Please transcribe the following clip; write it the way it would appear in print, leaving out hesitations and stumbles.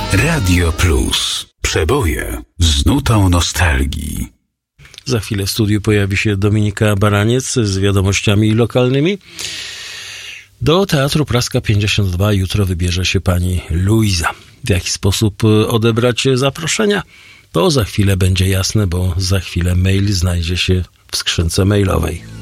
Radio Plus. Przeboje z nutą nostalgii. Za chwilę w studiu pojawi się Dominika Baraniec z wiadomościami lokalnymi. Do Teatru Praska 52 jutro wybierze się pani Luiza. W jaki sposób odebrać zaproszenia? To za chwilę będzie jasne, bo za chwilę mail znajdzie się w skrzynce mailowej.